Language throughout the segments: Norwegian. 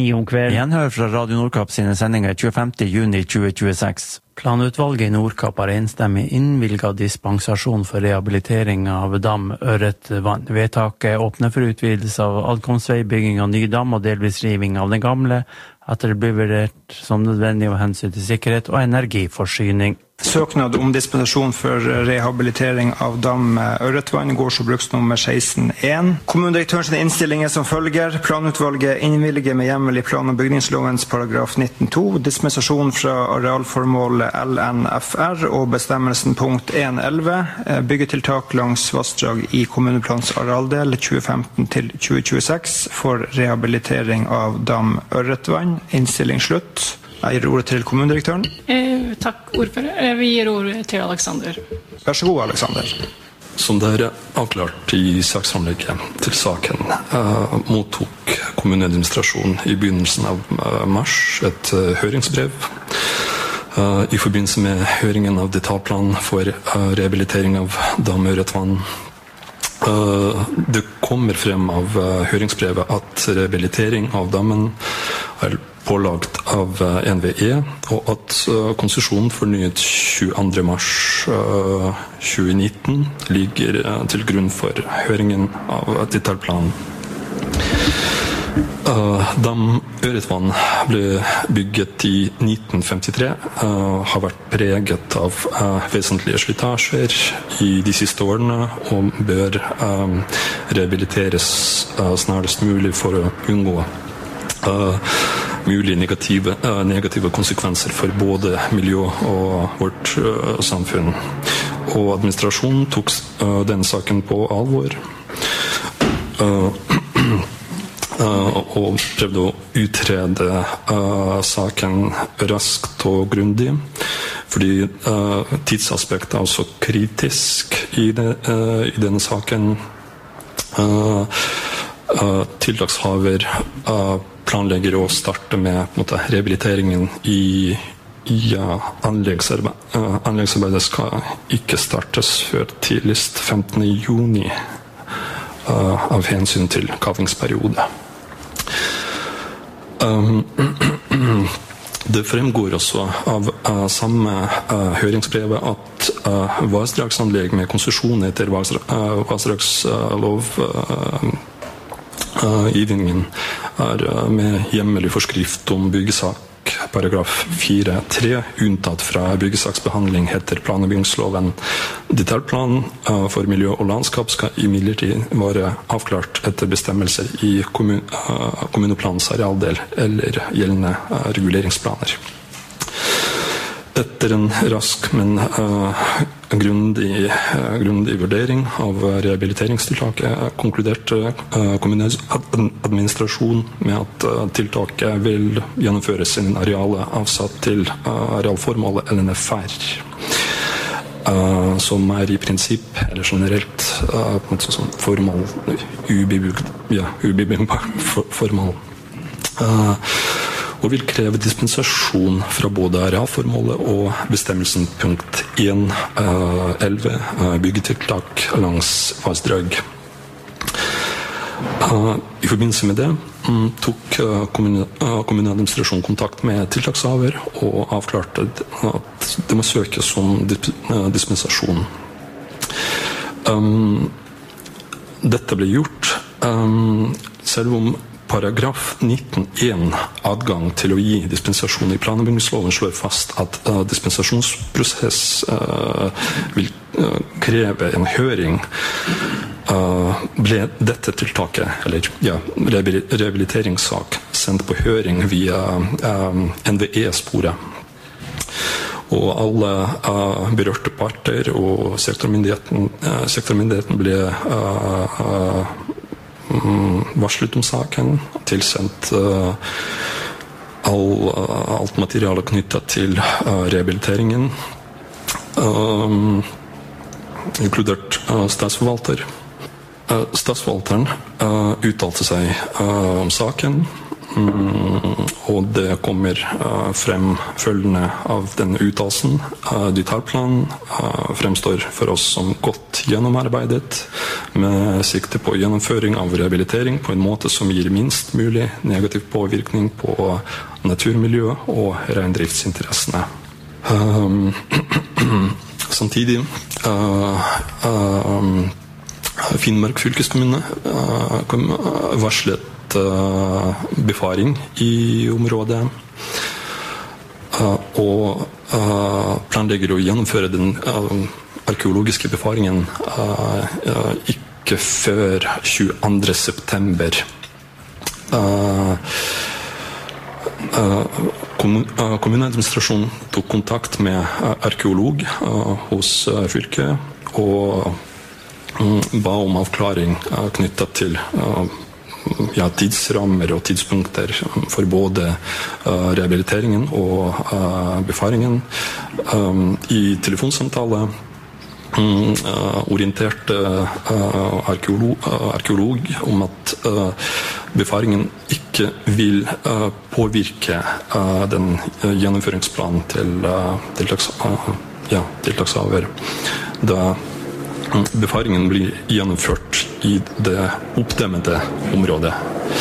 Om kvelden. Gjenhør fra Radio Nordkapp sine sendinger 25. juni 2026. Planutvalget i Nordkapp har enstemmig innvilget dispensasjon for rehabilitering av dam Ørretvann. Vedtaket åpner for utvidelse av adkomstvei, bygging av ny dam og delvis riving av den gamle, etter det blir vurdert som nødvendig av hensyn til sikkerhet og energiforsyning. Søknad om dispensasjon for rehabilitering av dam Ørretvann, gårds- og bruksnummer 16-1. Kommunedirektørens innstilling er som følger. Planutvalget innvilger med hjemmel i plan- og bygningslovens paragraf 19.2 dispensasjon fra arealformålet LNFR og bestemmelsen punkt 1.11 byggetiltak langs vassdrag i kommuneplans arealdel 2015 til 2026 for rehabilitering av dam Ørretvann. Innstilling slutt. Jeg gir ordet til kommunedirektøren. Takk, ordfører. Vi gir ordet til Alexander. Vær så god, Alexander. Som det avklart i saksframlegget til saken, mottok kommuneadministrasjonen i begynnelsen av mars et høringsbrev i forbindelse med høringen av detaljplan for rehabilitering av dam Ørretvann. Det kommer frem av høringsbrevet at rehabilitering av dammen er pålagt av NVE, og at konsesjonen fornyet 22. mars 2019 ligger til grunn for høringen av detaljplanen. Dam Ørretvann ble bygget i 1953, har vært preget av vesentlige slitasjer i de siste årene, og bør rehabiliteres snarest mulig for å unngå mulige negative konsekvenser for både miljø og vårt samfunn. Og administrasjonen tok den saken på alvor og prøvde å utrede saken raskt og grundig, fordi tidsaspektet er også kritisk i denne saken. Tiltakshaver planlegger å starte med rehabiliteringen i anleggsarbeidet skal ikke startes før tidligst 15. juni av hensyn til kavingsperiode. Det fremgår også av samme høringsbrevet at vassdragsanlegg med konsesjon etter vassdragslov givningen er med hjemmel i forskrift om byggesak paragraf 4.3 unntatt fra byggesaksbehandling etter plan- og bygningsloven. Detaljplan for miljø og landskap skal imidlertid være avklart etter bestemmelser i kommuneplanens arealdel eller gjeldende reguleringsplaner. Etter en rask, men grundig vurdering av rehabiliteringstiltaket konkluderte kommuneadministrasjonen med at tiltaket vil gjennomføres innen arealet avsatt til arealformålet LNFR, som er i prinsipp, eller generelt, som formål, ubebyggbart formål. Og vil kreve dispensasjon fra både arealformålet og bestemmelsen punkt 1.11 byggetiltak langs vassdrag. I forbindelse med det tok kommuneadministrasjonen kontakt med tiltakshaver og avklarte at det må søkes om dispensasjon. Dette ble gjort selv om paragraf 19.1 adgang til å gi dispensasjon i plan- og bygningsloven slår fast at dispensasjonsprosess vil kreve en høring. Ble dette tiltaket, eller rehabiliteringssak, sendt på høring via NVE-sporet. Og alle berørte parter og sektormyndigheten ble varslet om saken, tilsendt alt materiale knyttet til rehabiliteringen, inkludert statsforvalter. Statsforvalteren uttalte seg om saken og det kommer frem følgende av denne uttalelsen. Detaljplanen fremstår for oss som godt gjennomarbeidet, med sikte på gjennomføring av rehabilitering på en måte som gir minst mulig negativ påvirkning på naturmiljø og reindriftsinteressene. Samtidig Finnmark fylkeskommune varslet befaring i området og planlegger å gjennomføre den arkeologiske befaringen ikke før 22. september. Kommuneadministrasjonen tok kontakt med arkeolog hos fylket og ba om avklaring knyttet til tidsrammer og tidspunkter for både rehabiliteringen og befaringen. I telefonsamtale orienterte arkeolog om at befaringen ikke vil påvirke den gjennomføringsplanen til tiltakshaver, da befaringen blir gjennomført i det oppdemmede området.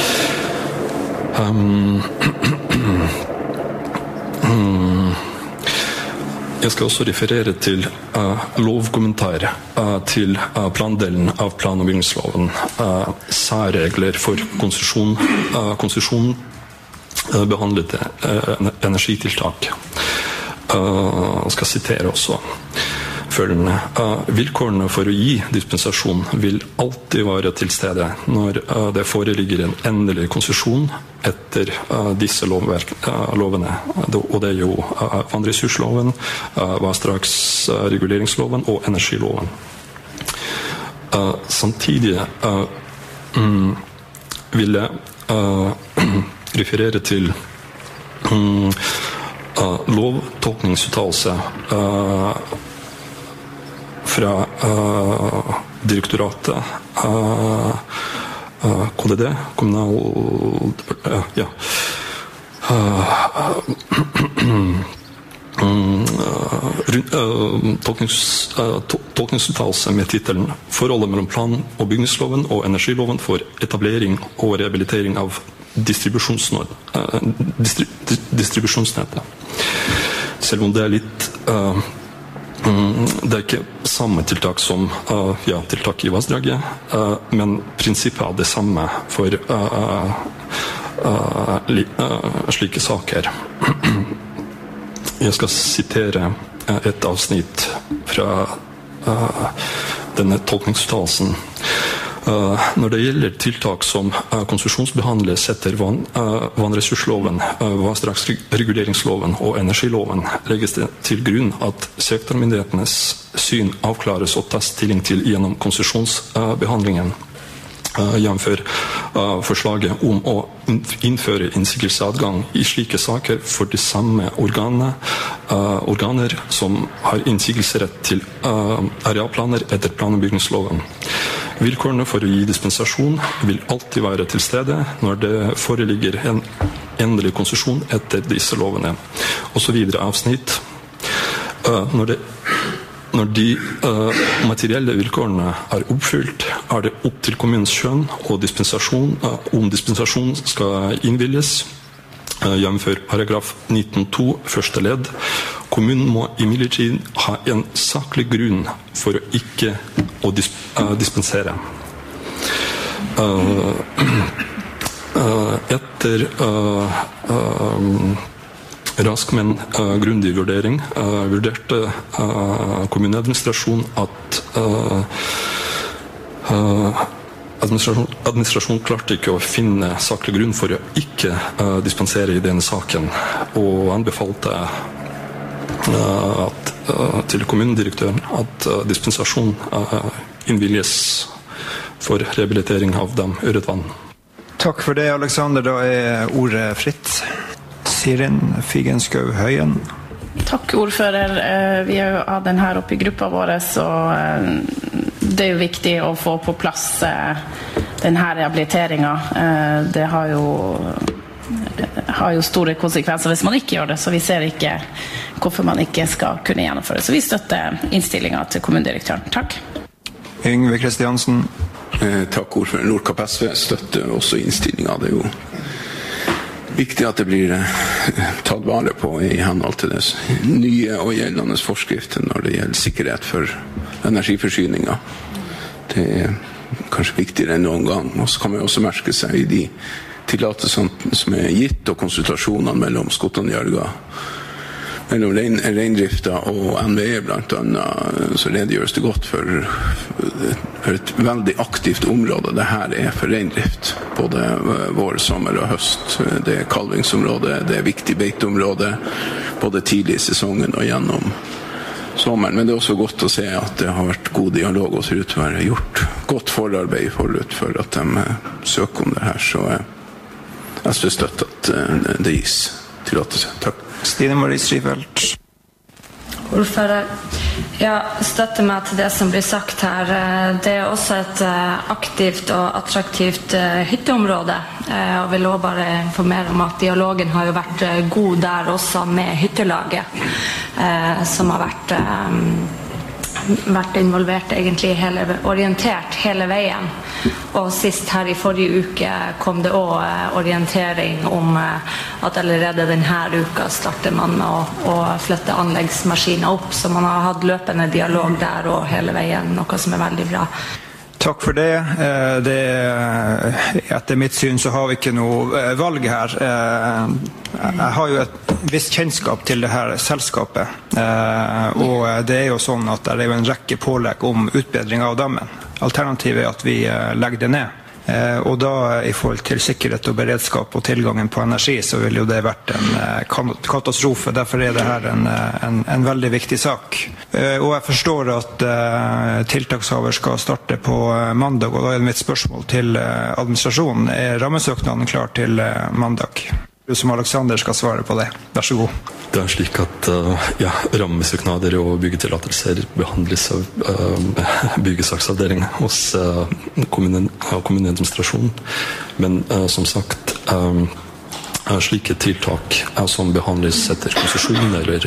Jeg skal også referere til lovkommentar til plandelen av plan- og bygningsloven. Særregler for konsesjon behandlede energitiltak. Jeg skal sitere også følgende. Vilkårene for å gi dispensasjon vil alltid være til stede når det foreligger en endelig konsesjon etter disse lovene. Og det er jo vannressursloven, vassdragsreguleringsloven og energiloven. Samtidig vil jeg referere til lovtolkningsuttalelse fra direktoratet KDD, tolkningsuttalelse med titelen «Forholdet mellom plan- og bygningsloven og energiloven for etablering og rehabilitering av distribusjonsnettet». Selv om det er litt det er ikke samme tiltak som tiltak i vassdraget, men prinsippet er det samme for slike saker. Jeg skal sitere et avsnitt fra denne tolkningsuttalelsen. Når det gjelder tiltak som konsesjonsbehandles etter vannressursloven, vassdragsreguleringsloven og energiloven, legges det til grunn at sektormyndighetenes syn avklares og tas stilling til gjennom konsesjonsbehandlingen. Jf. Forslaget om å innføre innsigelsesadgang i slike saker for de samme organer som har innsigelsesrett til arealplaner etter plan- og bygningsloven. Vilkårene for å gi dispensasjon vil alltid være til stede når det foreligger en endelig konsesjon etter disse lovene. Og så videre avsnitt. Når de materielle vilkårene er oppfylt, er det opp til kommunens skjønn og om dispensasjon skal innvilges. Jf. paragraf 19.2 første ledd. Kommunen må imidlertid ha en saklig grunn for å ikke dispensere. Etter rask, men grundig vurdering vurderte kommuneadministrasjonen at administrasjonen klarte ikke å finne saklig grunn for å ikke dispensere i denne saken, og anbefalte til kommunedirektøren at dispensasjon innvilges for rehabilitering av dam Ørretvann. Takk for det, Alexander. Da er ordet fritt. Sirin Figenschou Høyen. Takk, ordfører. Vi har jo hatt den her oppe i gruppa vår, så det er jo viktig å få på plass den her rehabiliteringen. Det har jo har jo store konsekvenser hvis man ikke gjør det, så vi ser ikke hvorfor man ikke skal kunne gjennomføre. Så vi støtter innstillingen til kommunedirektøren. Takk. Yngve Kristiansen. Takk, ordfører. Nordkapp SV støtter også innstillingen. Det jo viktig at det blir tatt vare på i henhold til det nye og gjeldende forskrifter når det gjelder sikkerhet for energiforsyninger. Det kanskje viktigere enn noen gang. Og så kan man også merke seg i de tillatelsene som gitt og konsultasjonene mellom Skotland-Jørga, mellom reindrifta og NVE blant annet, så redegjøres det godt for et veldig aktivt område det her for reindrift. Både vår, sommer og høst. Det kalvingsområde, det viktig beiteområde, både tidlig i sesongen og gjennom sommeren. Men det også godt å se at det har vært god dialog og ser ut til å være gjort godt forarbeid forut for at de søker om det her. Så jeg støtter at det gis tillatelse. Takk. Stine Marie Strifeldt. Ordfører, jeg støtter meg til det som blir sagt her. Det også et aktivt og attraktivt hytteområde. Og vil også bare informere om at dialogen har jo vært god der også med hyttelaget, som har vært involvert egentlig orientert hele veien. Og sist her i forrige uke kom det også orientering om at allerede denne uka starter man med å flytte anleggsmaskiner opp, så man har hatt løpende dialog der og hele veien, noe som veldig bra. Takk for det. Etter mitt syn så har vi ikke noe valg her. Jeg har jo et visst kjennskap til det her selskapet, og det jo sånn at det jo en rekke pålegg om utbedring av dammen. Alternativet at vi legger det ned. Og da i forhold til sikkerhet og beredskap og tilgangen på energi så vil jo det vært en katastrofe. Derfor det her en veldig viktig sak. Og jeg forstår at tiltakshaver skal starte på mandag, og da det mitt spørsmål til administrasjonen. Rammesøknaden klar til mandag? Du som Alexander skal svare på det. Vær så god. Det slik at rammesøknader og byggetillatelser behandles av byggesaksavdelingen hos kommuneadministrasjonen. Men som sagt, slike tiltak som behandles etter konsesjon eller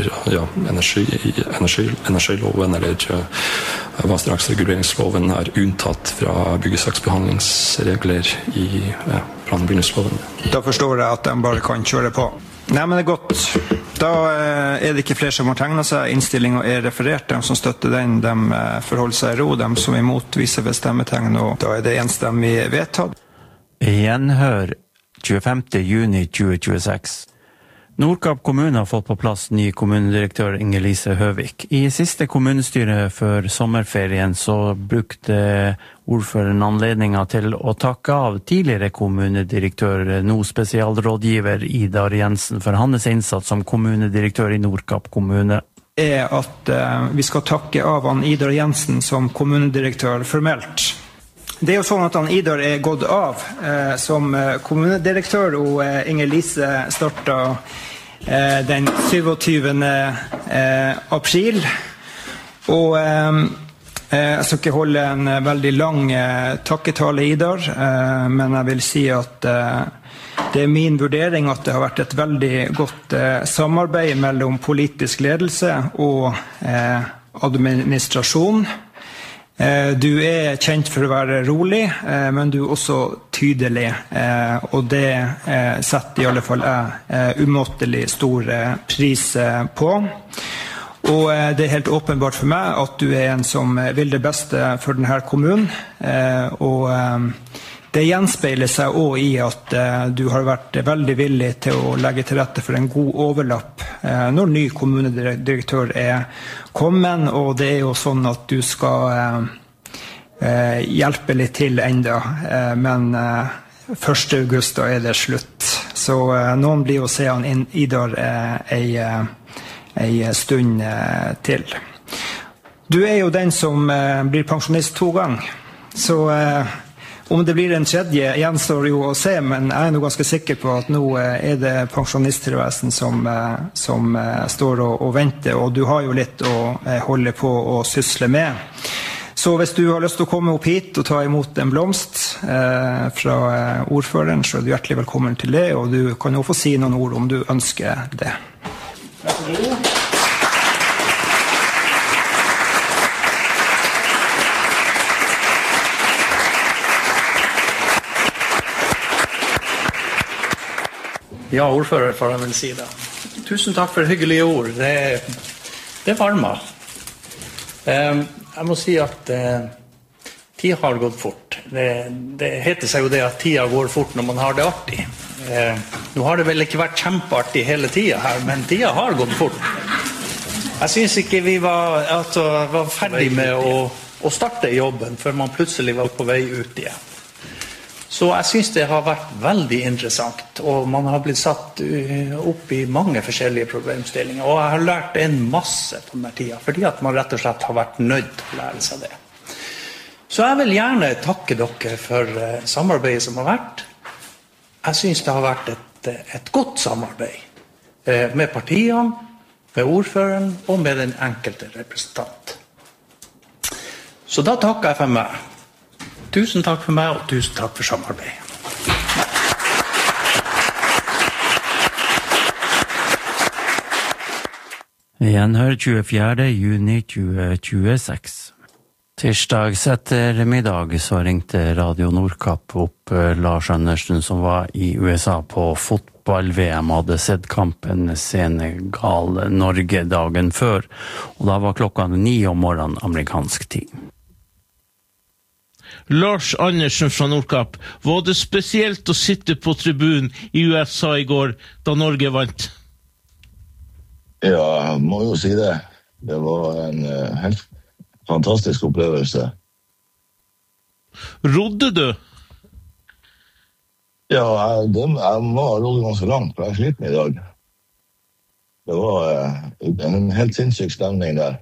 energiloven eller vassdragsreguleringsloven unntatt fra byggesaksbehandlingsregler i plan- og bygningsloven. Da forstår jeg at de bare kan kjøre på. Nei, men det godt. Da det ikke flere som har tegnet seg. Innstillingen referert. De som støtter den, de forholder seg i ro. De som imot viser ved stemmetegn, og da det enstemmig vedtatt. Gjenhør 25. juni 2026. Nordkapp kommune har fått på plass ny kommunedirektør Inger-Lise Høvik. I siste kommunestyre før sommerferien så brukte ordføreren anledningen til å takke av tidligere kommunedirektør, nå spesialrådgiver Idar Jensen, for hans innsats som kommunedirektør i Nordkapp kommune. At vi skal takke av han Idar Jensen som kommunedirektør formelt. Det jo sånn at han Idar gått av som kommunedirektør, og Inger-Lise startet den 27. april. Og jeg skal ikke holde en veldig lang takketale, Idar, men jeg vil si at det min vurdering at det har vært et veldig godt samarbeid mellom politisk ledelse og administrasjon. Du kjent for å være rolig, men du også tydelig, og det setter i alle fall jeg umåtelig stor pris på. Og det helt åpenbart for meg at du en som vil det beste for denne kommunen, og det gjenspeiler seg også i at du har vært veldig villig til å legge til rette for en god overlapp når ny kommunedirektør kommet, og det jo sånn at du skal hjelpe litt til enda, men 1. august da det slutt. Så noen blir å se han Idar en stund til. Du jo den som blir pensjonist 2 ganger, så om det blir en tredje gjenstår jo å se, men jeg nå ganske sikker på at nå det pensjonisttilværelsen som står og venter, og du har jo litt å holde på å sysle med. Så hvis du har lyst til å komme opp hit og ta imot en blomst fra ordføreren, så er du hjertelig velkommen til det, og du kan jo få si noen ord om du ønsker det. Vær så god. Ja, ordfører, får jeg vel si det. Tusen takk for hyggelige ord. Det varmer. Jeg må si at tida har gått fort. Det heter seg jo det at tida går fort når man har det artig. Nå har det vel ikke vært kjempeartig hele tida her, men tida har gått fort. Jeg synes ikke vi var ferdig med å starte jobben før man plutselig var på vei ut igjen. Så jeg synes det har vært veldig interessant, og man har blitt satt opp i mange forskjellige problemstillinger, og jeg har lært en masse på denne tida, fordi at man rett og slett har vært nødt til å lære seg det. Så jeg vil gjerne takke dere for samarbeidet som har vært. Jeg synes det har vært et godt samarbeid med partiene, med ordføreren og med den enkelte representant. Så da takker jeg for meg. Tusen takk for meg, og tusen takk for samarbeidet. Gjenhør 24. juni 2026. Tirsdags etter middag så ringte Radio Nordkapp opp Lars Andersen, som var i USA på fotball-VM, hadde sett kampen Senegal-Norge dagen før, og da var klokka 9 om morgenen amerikansk tid. Lars Andersen fra Nordkapp, var det spesielt å sitte på tribunen i USA i går da Norge vant? Ja, jeg må jo si det. Det var en helt fantastisk opplevelse. Rodde du? Ja, jeg må rodde ganske langt, for jeg er sliten i dag. Det var en helt sinnssyk stemning der.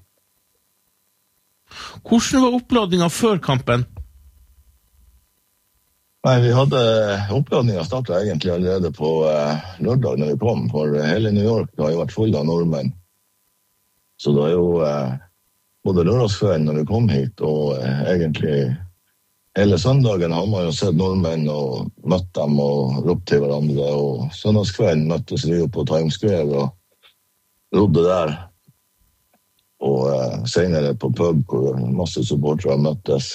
Hvordan var oppladningen før kampen? Nei, vi hadde oppladningen startet egentlig allerede på lørdag når vi kom, for hele New York har jo vært full av nordmenn. Så det er jo både lørdagskvelden når vi kom hit, og egentlig hele søndagen har man jo sett nordmenn og møtt dem og ropt til hverandre, og søndagskvelden møttes vi jo på Times Square og rodde der. Og senere på pub hvor masse supportere møttes.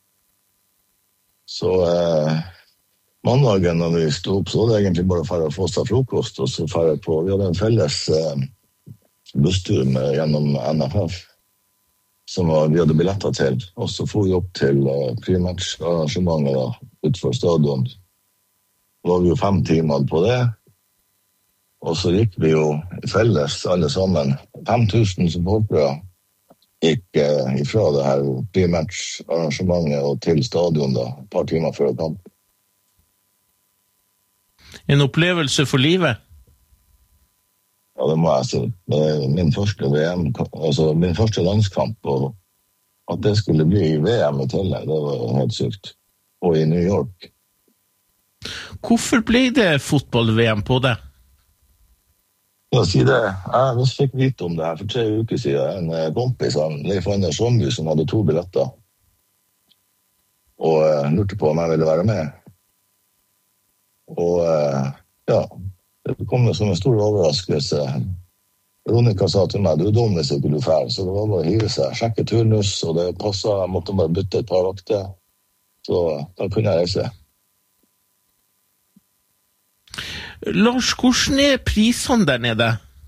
Så mandagen når vi stod opp, så var det egentlig bare for å få seg frokost, og så for på, vi hadde en felles busstur gjennom NFF, som vi hadde billetter til, og så får vi opp til pre-match-arrangementet utenfor stadion. Da var vi jo 5 timer på det, og så gikk vi jo felles alle sammen, 5000 supportere, gikk ifra det her pre-match-arrangementet og til stadion da, et par timer før kamp. En opplevelse for livet? Ja, det må jeg si. Det er min første VM, altså min første landskamp, og at det skulle bli VM i tillegg, det var helt sykt. Og i New York. Hvorfor ble det fotball-VM på det? Jeg sier det, jeg fikk vite om det her for 3 uker siden. En kompis, Leif Anders Somby, som hadde 2 billetter, og lurte på om jeg ville være med. Og ja, det kom som en stor overraskelse. Veronica sa til meg, du er dum hvis ikke du er ferdig, så det var bare å hive seg, sjekke turnus, og det passet, jeg måtte bare bytte et par vakter, så da kunne jeg reise. Lars, hvordan er prisene der nede?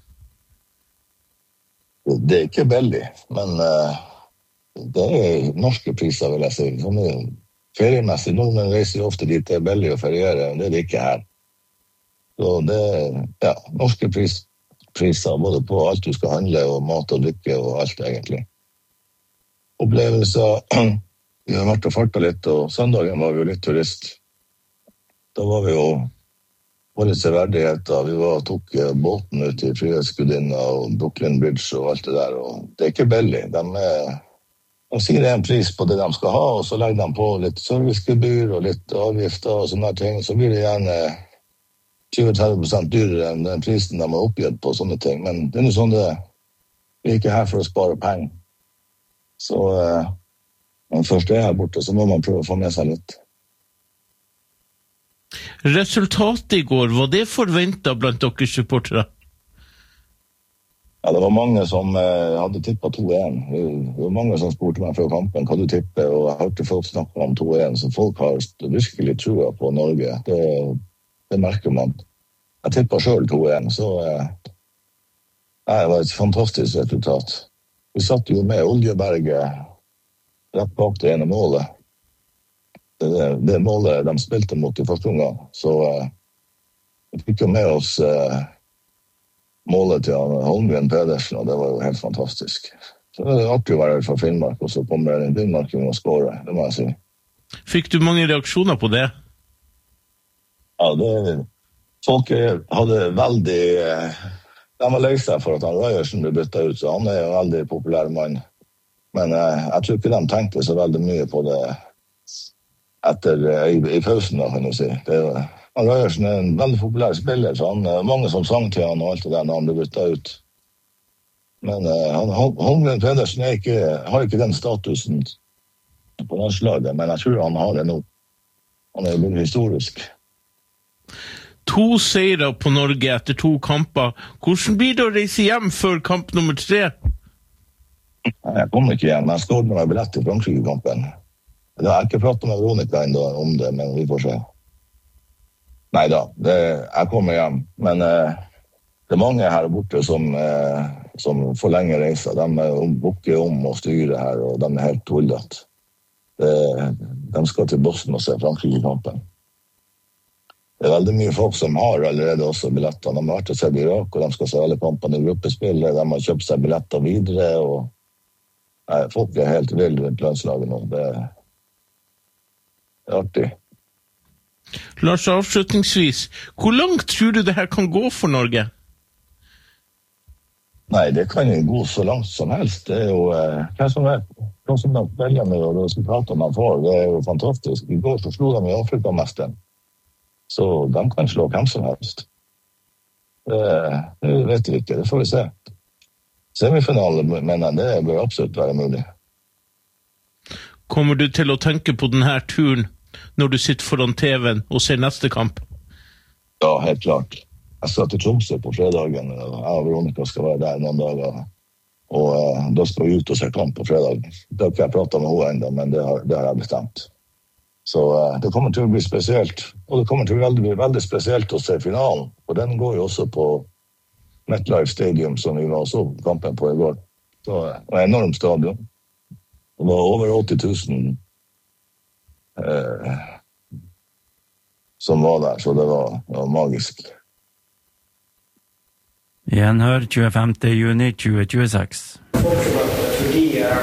Det er ikke billig, men det er norske priser, vil jeg si. Sånn feriemessig, nordmenn reiser jo ofte dit, det er billig å feriere, det er det ikke her. Så det er, ja, norske priser, både på alt du skal handle, og mat og drikke, og alt egentlig. Opplevelser, vi har vært og fartet litt, og søndagen var vi jo litt turist. Da var vi jo våre severdigheter, vi tok båten ut i Frihetsgudinna og Brooklyn Bridge og alt det der, og det er ikke billig. De sier det er en pris på det de skal ha, og så legger de på litt servicegebyr og litt avgifter og sånne ting, så blir det gjerne 20-30% dyrere enn den prisen de har oppgitt på sånne ting, men det er jo sånn det er. Vi er ikke her for å spare penger. Så Men først det her borte, så må man prøve å få med seg litt. Resultatet I går, var det forventet blant dere supportere? Ja, det var mange som hadde tippet 2-1. Det var mange som spurte meg før kampen, hva du tipper, og jeg hørte folk snakke om 2-1, så folk har virkelig troa på Norge. Det merker man. Jeg tippet selv 2-1, så det var et fantastisk resultat. Vi satt jo med Oljeberget rett bak det ene målet. Det målet de spilte mot I første omgang, så vi fikk jo med oss målet til Holmgren Pedersen, og det var jo helt fantastisk. Så det artig å være fra Finnmark, og så kommer en Finnmarking og skårer, det må jeg si. Fikk du mange reaksjoner på det? Ja, folk hadde veldig... De var lei seg for at han Røyersen ble byttet ut, så han jo en veldig populær mann. Men jeg tror ikke de tenkte så veldig mye på det I pausen, da, kan du si. Han Røyersen en veldig populær spiller, så mange som sang til han og alt det der når han ble byttet ut. Men Holmgren Pedersen har ikke den statusen på landslaget, men jeg tror han har det nå. Han blitt historisk. 2 seire på Norge etter 2 kamper. Hvordan blir det å reise hjem før kamp nummer 3? Jeg kommer ikke hjem, men jeg skåret meg billett til Frankrike-kampen. Jeg har ikke pratet med Veronica enda om det, men vi får se. Neida, jeg kommer hjem, men det mange her borte som forlenger reiser. De bukker om og styrer her, og de helt tullet. De skal til Boston og se Frankrike-kampen. Det veldig mye folk som har allerede også billetter. De har vært og sett Irak, og de skal se alle kampene I gruppespillet. De har kjøpt seg billetter videre, og folk helt vild rundt landslaget nå. Det artig. Lars, avslutningsvis, hvor langt tror du det her kan gå for Norge? Nei, det kan jo gå så langt som helst. Det jo, hva som de spiller med, og resultatene man får, det jo fantastisk. I går så slo de I Afrikamesteren, så de kan slå hvem som helst. Det vet vi ikke, det får vi se. Semifinale, men det bør absolutt være mulig. Kommer du til å tenke på denne turen når du sitter foran TV-en og ser neste kamp? Ja, helt klart. Jeg skal til Tromsø på fredagen, og jeg og Veronica skal være der noen dager, og da skal vi ut og se kamp på fredag. Det har ikke jeg pratet med henne enda, men det har jeg bestemt. Så det kommer til å bli spesielt, og det kommer til å bli veldig spesielt å se finalen, og den går jo også på MetLife Stadium, som vi var så kampen på I går. Så det var en enorm stadion. Det var over 80 000 som var der, så det var magisk. Gjenhør 25. juni 2026. Fordi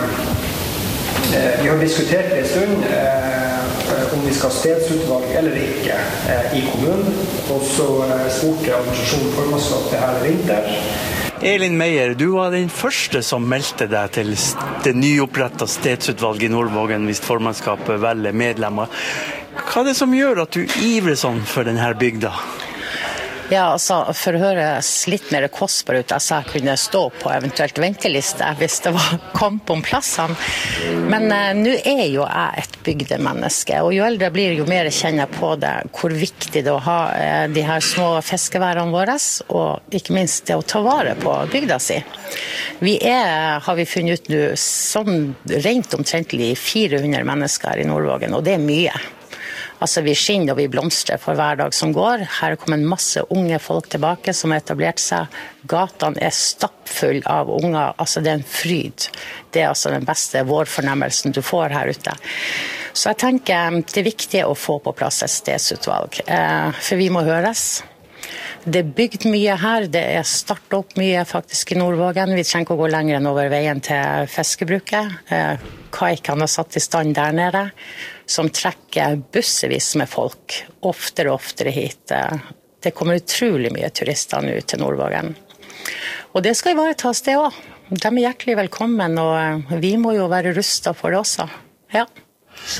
vi har diskutert en stund om vi skal ha stedsutvalg eller ikke I kommunen, og så spurte administrasjonen formannskapet her I vinter. Elin Meyer, du var den første som meldte deg til det nyopprettet stedsutvalget I Nordvågen hvis formannskapet velger medlemmer. Hva det som gjør at du ivrer sånn for denne bygda? Ja, altså, for å høres litt mer kostbar ut, altså jeg kunne stå på eventuelt venteliste hvis det var kamp om plassene. Men nå jo jeg et bygdemenneske, og jo eldre jeg blir, jo mer kjenner jeg på det, hvor viktig det å ha de her små fiskeværene våre, og ikke minst det å ta vare på bygda si. Vi har vi funnet ut nå, sånn rent omtrentlig 400 mennesker I Nordvågen, og det mye. Altså vi skinner og vi blomstrer for hver dag som går. Her kommer en masse unge folk tilbake som har etablert seg. Gatene stappfull av unger. Altså det en fryd. Det altså den beste vårfornemmelsen du får her ute. Så jeg tenker det viktig å få på plass et stedsutvalg. For vi må høres. Det bygd mye her. Det startet opp mye faktisk I Nordvågen. Vi trenger ikke å gå lenger enn over veien til fiskebruket. Kaikene har satt I stand der nede, som trekker bussevis med folk, oftere og oftere hit. Det kommer utrolig mye turister nå til Nordvågen. Og det skal ivaretas det også. De hjertelig velkommen, og vi må jo være rustet for det også. Ja, så...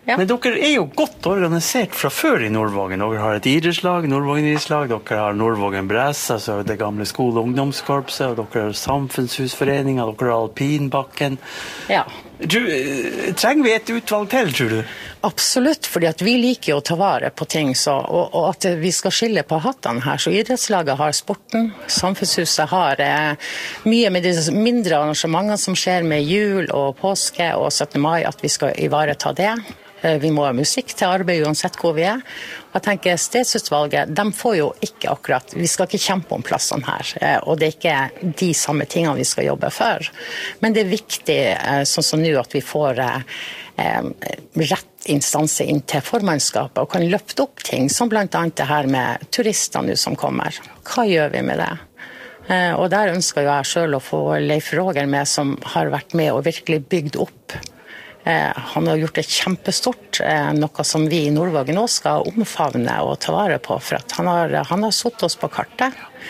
Ja. Men dere jo godt organisert fra før I Nordvågen. Dere har et idrettslag, Nordvågen idrettslag, dere har Nordvågen Bress, altså det gamle skole- og ungdomskorpset, og dere har samfunnshusforeninger, dere har Alpinbakken. Ja. Trenger vi et utvalg til, tror du? Absolutt, fordi at vi liker å ta vare på ting, og at vi skal skille på hattene her. Så idrettslaget har sporten, samfunnshuset har mye med de mindre arrangementer som skjer med jul og påske og 17. mai, at vi skal ivareta det. Vi må ha musikk til arbeid uansett hvor vi Og jeg tenker stedsutvalget, de får jo ikke akkurat, vi skal ikke kjempe om plassene her, og det ikke de samme tingene vi skal jobbe for. Men det viktig, sånn som nå, at vi får rett instanse inn til formannskapet og kan løfte opp ting, som blant annet det her med turister nå som kommer. Hva gjør vi med det? Og der ønsker jo jeg selv å få Leif Roger med, som har vært med og virkelig bygd opp. Han har gjort det kjempestort, noe som vi I Nordvågen også skal omfavne og ta vare på, for at han har satt oss på kartet.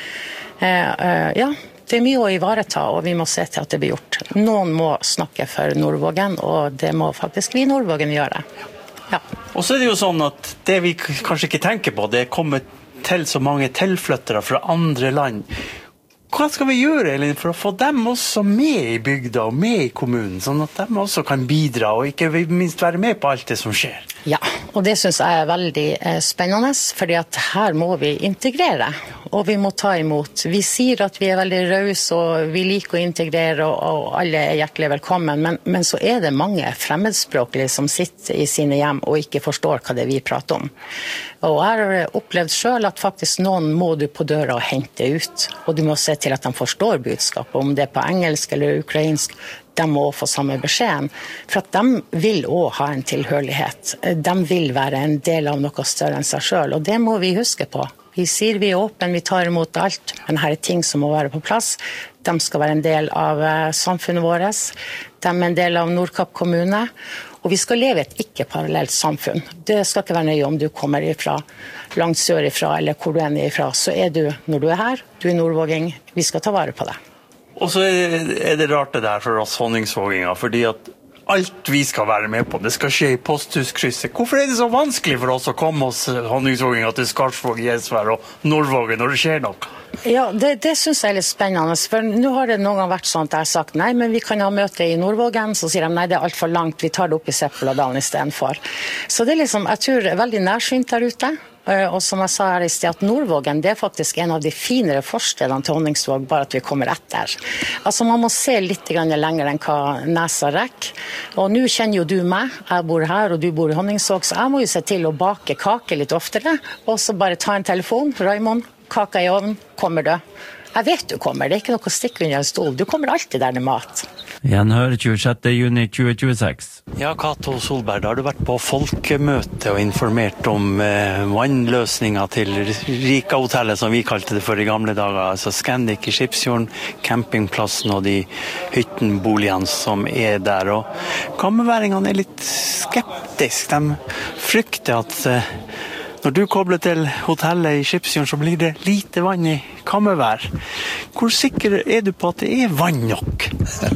Ja, det mye å ivareta, og vi må se til at det blir gjort. Noen må snakke for Nordvågen, og det må faktisk vi I Nordvågen gjøre. Ja. Og så det jo sånn at det vi kanskje ikke tenker på, det kommer til så mange tilflyttere fra andre land. Hva skal vi gjøre, Elin, for å få dem også med I bygda og med I kommunen, sånn at de også kan bidra og ikke minst være med på alt det som skjer? Ja, og det synes jeg veldig spennende, fordi at her må vi integrere, og vi må ta imot. Vi sier at vi veldig rause, og vi liker å integrere, og alle hjertelig velkommen, men så det mange fremmedspråklige som sitter I sine hjem og ikke forstår hva det vi prater om. Og jeg har opplevd selv at faktisk noen må du på døra og hente ut, og du må se til at de forstår budskapet, om det på engelsk eller ukrainsk, de må få samme beskjeden, for at de vil også ha en tilhørighet. De vil være en del av noe større enn seg selv, og det må vi huske på. Vi sier vi åpne, vi tar imot alt, men her ting som må være på plass. De skal være en del av samfunnet vårt, de en del av Nordkapp kommune, og vi skal leve et ikke-parallelt samfunn. Det skal ikke være nøye om du kommer ifra, langt sør ifra, eller hvor du ifra, så du, når du her, du Nordvåging, vi skal ta vare på det. Og så det rart det der for oss honningsvåginger, fordi at alt vi skal være med på, det skal skje I posthuskrysset. Hvorfor det så vanskelig for oss å komme oss honningsvåginger til Skarsvåg, Gjesvær og Nordvågen når det skjer noe? Ja, det synes jeg litt spennende, for nå har det noen gang vært sånn at jeg har sagt nei, men vi kan ha møte I Nordvågen, så sier de nei, det alt for langt, vi tar det opp I Seppeladalen I stedet for. Så det liksom, jeg tror det veldig nærsynt der ute, og som jeg sa her I sted, at Nordvågen, det faktisk en av de finere forstedene til Honningsvåg, bare at vi kommer etter. Altså, man må se litt lenger enn hva nesa rekker. Og nå kjenner jo du meg, jeg bor her, og du bor I Honningsvåg, så jeg må jo se til å bake kake litt oftere, og så bare ta en telefon, Raimond, kaka I ovnen, kommer du? Jeg vet du kommer, det ikke noe stikk under en stol, du kommer alltid der med mat. Gjenhør 26. juni 2026. Ja, Kato Solberg, da har du vært på folkemøte og informert om vannløsninger til Rika-hotellet, som vi kalte det for I gamle dager, altså Scandic I Skipsfjorden, campingplassen og de hyttenboligene som der. Og kammerværingene litt skeptiske, de frykter at når du kobler til hotellet I Skipsfjorden, så blir det lite vann I kammervær. Hvor sikker du på at det vann nok?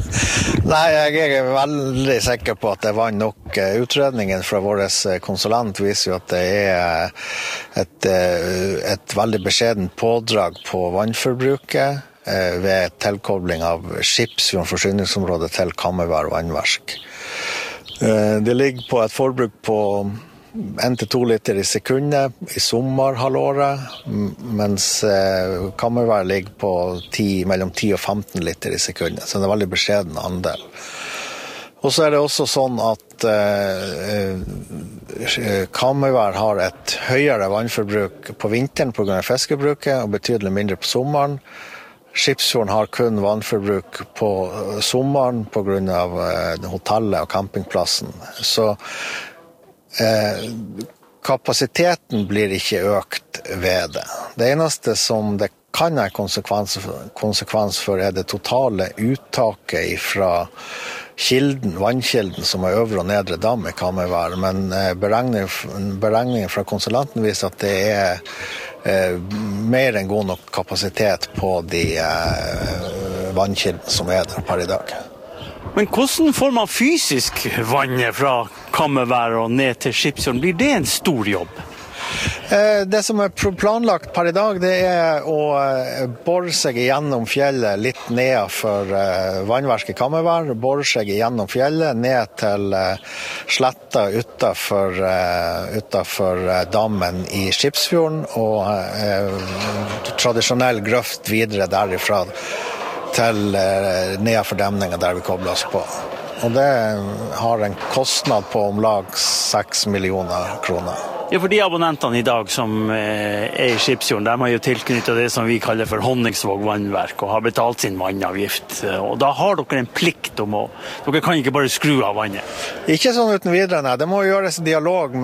Nei, jeg veldig sikker på at det vann nok. Utredningen fra vår konsulent viser jo at det et veldig beskjedent pådrag på vannforbruket ved tilkobling av Skipsfjorden forsyningsområde til kammervær og vannverk. Det ligger på et forbruk på 1-2 liter I sekundet I sommerhalvåret, mens kammervær ligger på mellom 10 og 15 liter I sekundet, så det veldig beskjeden andel. Og så det også sånn at kammervær har et høyere vannforbruk på vinteren på grunn av fiskebruket, og betydelig mindre på sommeren. Skipsfjorden har kun vannforbruk på sommeren på grunn av hotellet og campingplassen. Så kapasiteten blir ikke økt ved det. Det eneste som det kan ha konsekvens for det totale uttaket fra vannkilden som øvre og nedre dam I kammervær, men beregningen fra konsulenten viser at det mer enn god nok kapasitet på de vannkildene som der per I dag. Men hvordan får man fysisk vannet fra Kammervær og ned til Skipsfjorden. Blir det en stor jobb? Det som planlagt per I dag, det å borre seg igjennom fjellet litt ned for vannverket Kammervær, borre seg igjennom fjellet ned til sletta utenfor dammen I Skipsfjorden, og tradisjonell grøft videre derifra til ned for demningen der vi kobler oss på. Og det har en kostnad på om lag 6 millioner kroner. Ja, for de abonnentene I dag som I Skipsfjorden, de har jo tilknyttet det som vi kaller for Honningsvåg vannverk, og har betalt sin vannavgift. Og da har dere en plikt om dere kan ikke bare skru av vannet. Ikke sånn uten videre, nei. Det må gjøres I dialog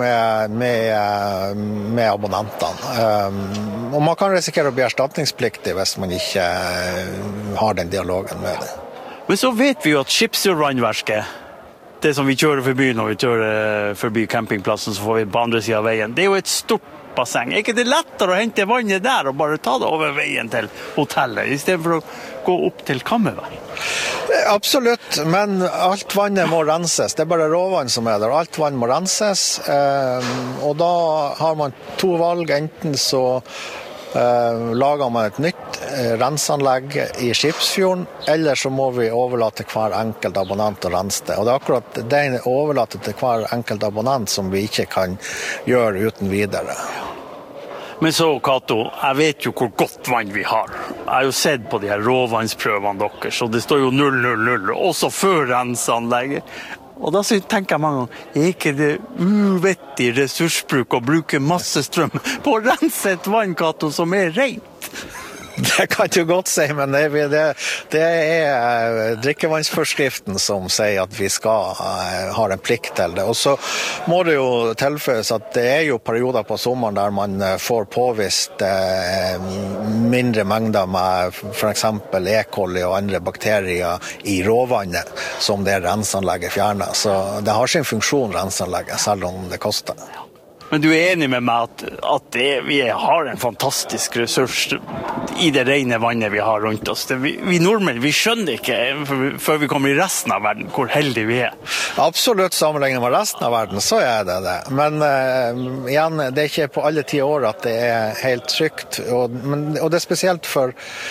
med abonnentene. Og man kan risikere å bli erstatningspliktig hvis man ikke har den dialogen med det. Men så vet vi jo at Skipsfjordvannverket, det som vi kjører forbi når vi kjører forbi campingplassen, så får vi på andre siden av veien. Det jo et stort basseng. Ikke det lettere å hente vannet der og bare ta det over veien til hotellet, I stedet for å gå opp til Kammervær? Absolutt, men alt vannet må renses. Det bare råvann som der. Alt vann må renses, og da har man 2 valg. Enten så lager man et nytt rensanlegg I Skipsfjorden, eller så må vi overlate hver enkelt abonnent å rense det. Og det akkurat det overlate til hver enkelt abonnent som vi ikke kan gjøre uten videre. Men så, Kato, jeg vet jo hvor godt vann vi har. Jeg har jo sett på de her råvannsprøvene deres, så det står jo 000, også før rensanlegget. Og da tenker jeg mange ganger, ikke det uvettig ressursbruk å bruke masse strøm på å rense et vann, Kato, som rent? Det kan du godt si, men det drikkevannsforskriften som sier at vi har en plikt til det. Og så må det jo tilføyes at det jo perioder på sommeren der man får påvist mindre mengder med for eksempel E. coli og andre bakterier I råvannet som det rensanlegget fjerner. Så det har sin funksjon, rensanlegget, selv om det koster. Men du enig med meg at vi har en fantastisk ressurs I det rene vannet vi har rundt oss. Vi nordmenn, vi skjønner ikke før vi kommer I resten av verden hvor heldige vi Absolutt, sammenlignet med resten av verden, så det det. Men igjen, det ikke på alle 10 år at det helt trygt. Og det spesielt for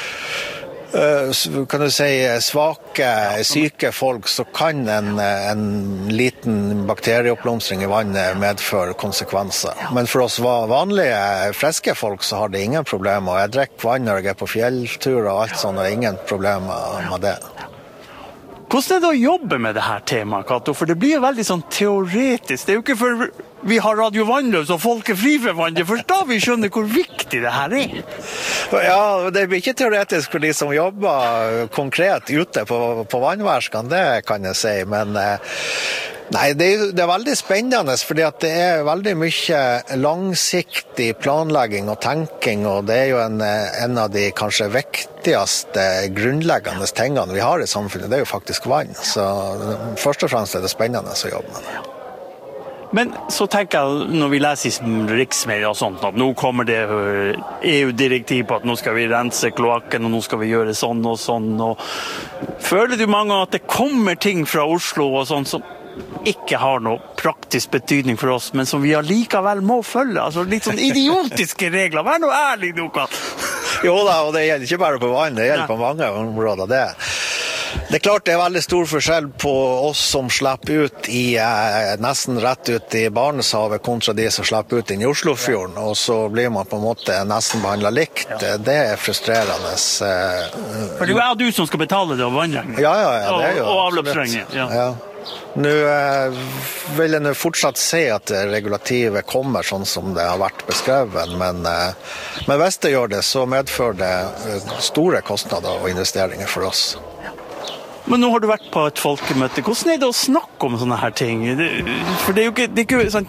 kan du si svake, syke folk, så kan en liten bakterieoppblomstring I vannet medføre konsekvenser. Men for oss vanlige, friske folk, så har det ingen problemer. Jeg drikker vann når jeg på fjelltur og alt sånt, og ingen problemer med det. Hvordan det å jobbe med det her temaet, Kato? For det blir jo veldig sånn teoretisk. Det jo ikke for vi har Radio Vannløs og folk fri for vann. Det først da vi skjønner hvor viktig det her Ja, det blir ikke teoretisk for de som jobber konkret ute på vannverskene, det kan jeg si. Men nei, det veldig spennende, fordi at det veldig mye langsiktig planlegging og tenking, og det jo en av de kanskje viktigste grunnleggende tingene vi har I samfunnet, det jo faktisk vann. Så først og fremst det spennende å jobbe med det. Men så tenker jeg, når vi leser I riksmedier og sånt, at nå kommer det EU-direktiv på at nå skal vi rense kloakken, og nå skal vi gjøre sånn og sånn. Og føler du mange at det kommer ting fra Oslo og sånn som ikke har noe praktisk betydning for oss, men som vi allikevel må følge? Altså litt sånn idiotiske regler. Vær nå ærlig, Nuka! Jo da, og det gjelder ikke bare på vann, det gjelder på mange områder, det. Det klart det veldig stor forskjell på oss som slipper ut nesten rett ut I Barentshavet kontra de som slipper ut I Oslofjorden, og så blir man på en måte nesten behandlet likt. Det frustrerende. For det jo du som skal betale det av vannregningen. Ja, det jo. Og avløpsregningen. Ja. Nå vil jeg fortsatt se at regulativet kommer sånn som det har vært beskrevet, men hvis det gjør det, så medfører det store kostnader og investeringer for oss. Men nå har du vært på et folkemøte. Hvordan det å snakke om sånne her ting? For det jo ikke sånn...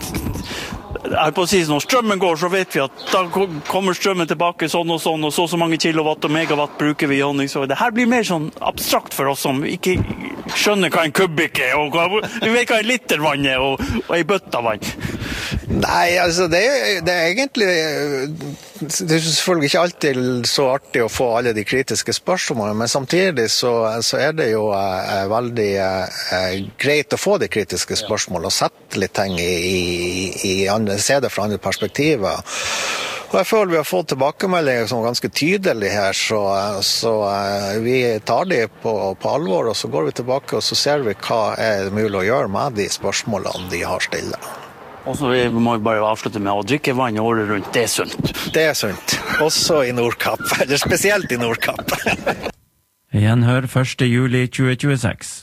Jeg på å si når strømmen går, så vet vi at da kommer strømmen tilbake sånn og sånn, og så mange kilowatt og megawatt bruker vi I Honningsvåg. Det her blir mer sånn abstrakt for oss som ikke skjønner hva en kubikk og vi vet hva en liter vann og en bøtta vann. Nei, altså det er egentlig det er selvfølgelig ikke alltid så artig å få alle de kritiske spørsmålene, men samtidig så er det jo veldig greit å få de kritiske spørsmålene og sette litt ting i andre, se det fra andre perspektiver. Og jeg føler vi har fått tilbakemeldinger som er ganske tydelige her, så vi tar de på alvor, og så går vi tilbake og så ser vi hva er mulig å gjøre med de spørsmålene de har stillet. Og så må vi bare avslutte med å drikke vann året rundt. Det er sunt. Det er sunt. Også i Nordkapp, eller spesielt i Nordkapp. Gjenhør 1. juli 2026.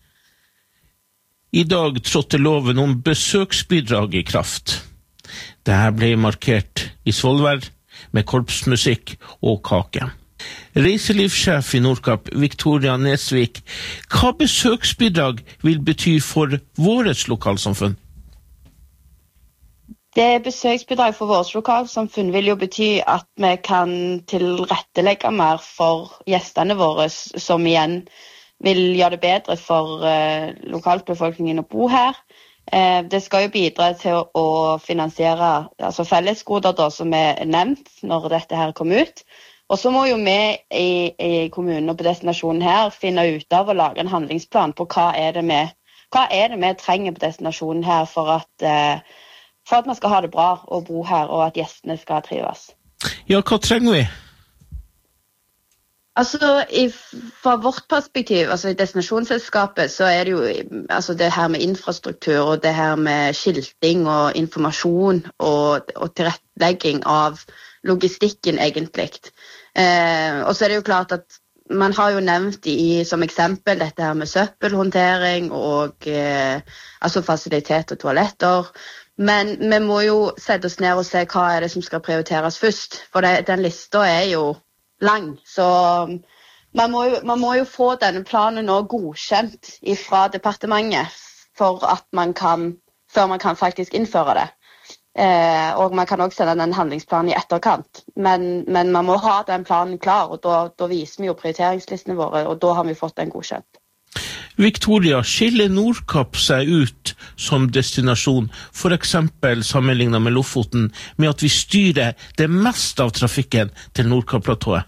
I dag trådte loven om besøksbidrag i kraft. Dette ble markert i Svolvær med korpsmusikk og kake. Reiselivssjef i Nordkapp, Victoria Nesvik, hva besøksbidrag vil bety for våres lokalsamfunn? Det besøksbidrag for vårt lokalsamfunn vil jo bety at vi kan tilrettelegge mer for gjestene våre, som igjen vil gjøre det bedre for lokalbefolkningen å bo her. Det skal jo bidra til å finansiere fellesgoder da, som er nevnt når dette her kom ut. Og så må jo vi i kommunen og på destinasjonen her finne ut av å lage en handlingsplan på hva er det vi trenger på destinasjonen her for at man skal ha det bra å bo her, og at gjestene skal trives. Ja, hva trenger vi? Fra vårt perspektiv, i destinasjonsselskapet, så er det jo det her med infrastruktur, og det her med skilting og informasjon og tilrettelegging av logistikken egentlig. Og så er det jo klart at man har jo nevnt som eksempel dette her med søppelhåndtering og fasilitet og toaletter. Men vi må jo sette oss ned og se hva er det som skal prioriteres først, for den lista er jo lang. Så man må jo få denne planen nå godkjent fra departementet før man kan faktisk innføre det. Og man kan også sende den handlingsplanen i etterkant. Men man må ha den planen klar, og da viser vi jo prioriteringslistene våre, og da har vi fått den godkjent. Victoria, skiller Nordkapp seg ut som destinasjon, for eksempel sammenlignet med Lofoten, med at vi styrer det meste av trafikken til Nordkapp-platået?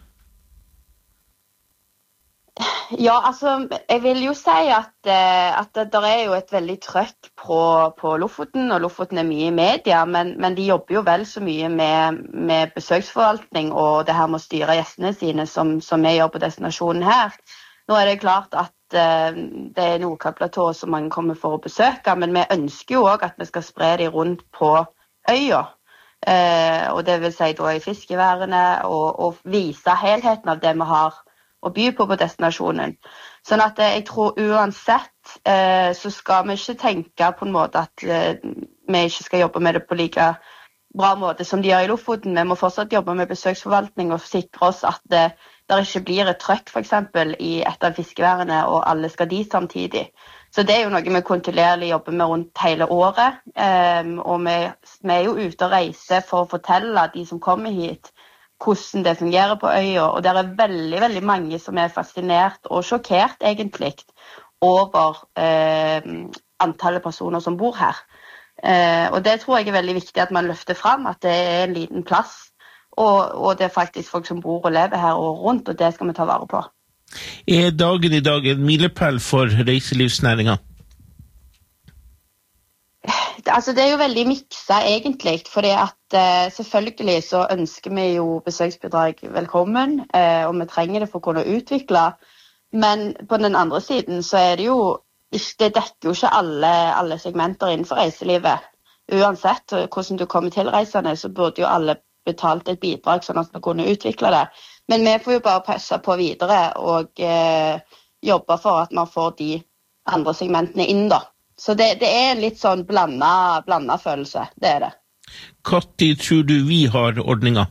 Ja, jeg vil jo si at det er jo et veldig trøkk på Lofoten, og Lofoten er mye i media, men de jobber jo vel så mye med besøksforvaltning og det her med å styre gjestene sine som vi gjør på destinasjonen her. Nå er det klart at det er Nordkapp-platået som mange kommer for å besøke, men vi ønsker jo også at vi skal spre de rundt på øya. Og det vil si da i fiskeværene, og vise helheten av det vi har å by på destinasjonen. Sånn at jeg tror uansett så skal vi ikke tenke på en måte at vi ikke skal jobbe med det på like bra måte som de gjør i Lofoten. Vi må fortsatt jobbe med besøksforvaltning og sikre oss at det ikke blir et trøkk for eksempel i et av fiskeværene, og alle skal dit samtidig. Så det er jo noe vi kontinuerlig jobber med rundt hele året. Og vi er jo ute og reiser for å fortelle de som kommer hit hvordan det fungerer på øya, og det er veldig, veldig mange som er fascinert og sjokkert egentlig over antallet personer som bor her. Og det tror jeg er veldig viktig at man løfter frem, at det er en liten plass, og det er faktisk folk som bor og lever her og rundt, og det skal vi ta vare på. Er dagen i dag en milepæl for reiselivsnæringen? Det er jo veldig miksa egentlig, fordi at selvfølgelig så ønsker vi jo besøksbidrag velkommen, og vi trenger det for å kunne utvikle, men på den andre siden så er det jo, det dekker jo ikke alle segmenter innenfor reiselivet. Uansett hvordan du kommer til reisende, så burde jo alle betalt et bidrag sånn at vi kunne utvikle det. Men vi får jo bare passe på videre og jobbe for at man får de andre segmentene inn da. Så det er en litt sånn blandet følelse, det er det. Hva tid tror du vi har ordninger?